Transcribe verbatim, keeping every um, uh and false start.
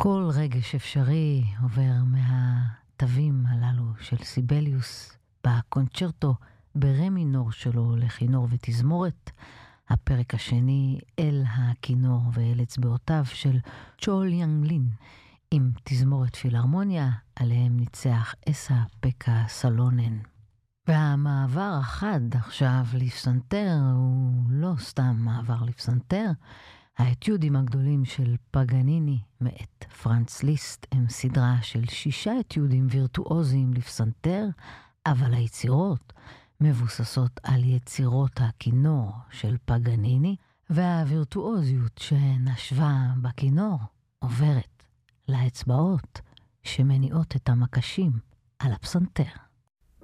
כל רגש אפשרי עובר מהתווים הללו של סיבליוס בקונצ'רטו ברמי מינור שלו לכינור ותזמורת, הפרק השני אל הכינור ואל אצבעותיו של צ'ול יאנג לין, עם תזמורת פילהרמוניה, עליהם ניצח אסה פקה סלונן. והמעבר החד עכשיו לפסנתר הוא לא סתם מעבר לפסנתר, האתיודים הגדולים של פגניני מאת פרנץ ליסט הם סדרה של שישה אתיודים וירטואוזיים לפסנתר, אבל היצירות מבוססות על יצירות הכינור של פגניני, והווירטואוזיות שנשבה בכינור עוברת לאצבעות שמניעות את המקשים על הפסנתר.